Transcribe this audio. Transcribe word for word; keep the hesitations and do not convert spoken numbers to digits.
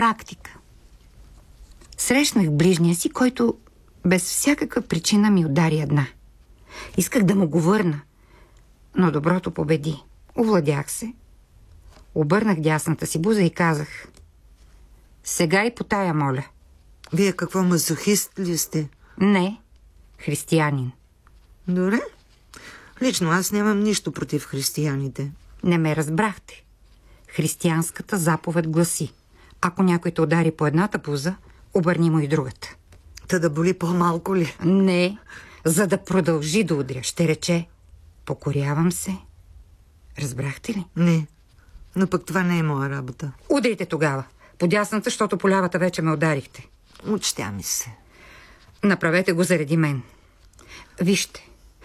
практика. Срещнах ближния си, който без всякаква причина ми удари една. Исках да му го върна, но доброто победи. Овладях се. Обърнах дясната си буза и казах: сега и по тая, моля. Вие какво, мазохист ли сте? Не, християнин. Добре. Лично аз нямам нищо против християните. Не ме разбрахте. Християнската заповед гласи: ако някой те удари по едната буза, обърни му и другата. Та да боли по-малко ли? Не, за да продължи да удря. Ще рече: покорявам се. Разбрахте ли? Не, но пък това не е моя работа. Удрите тогава. По дясната, защото по лявата вече ме ударихте. Учтя ми се. Направете го заради мен. Вижте,